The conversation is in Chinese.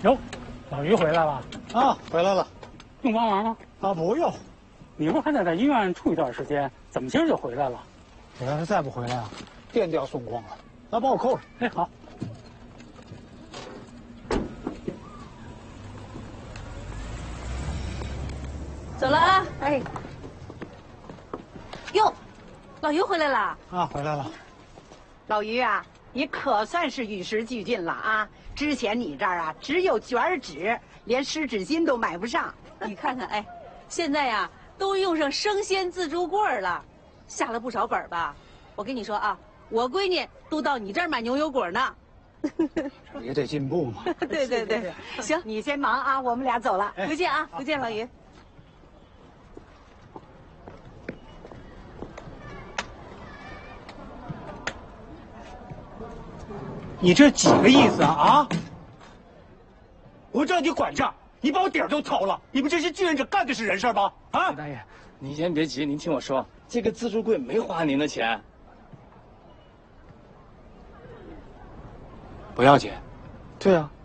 哟，老于回来了啊，回来了， 用帮忙吗？ 啊，不用。 你不是还得在医院住一段时间，怎么今儿就回来了？ 我要是再不回来啊，店就要松光了。来，帮我扣上。 哎，好。 走了啊！哎，哟，老于回来了啊，回来了。 老于啊，你可算是与时俱进了啊！之前你这儿啊只有卷纸，连湿纸巾都买不上。 你看看，哎，现在呀都用上生鲜自助柜了，下了不少本吧？我跟你说啊，我闺女都到你这儿买牛油果呢。 也得进步嘛。 对对对，行， 你先忙啊，我们俩走了， 不见啊，不见老于。 你这几个意思啊？啊！我让你管账，你把我底儿都掏了。你们这些志愿者干的是人事吗？啊！ 大爷，您先别急，您听我说，这个自助柜没花您的钱， 不要紧。 对啊，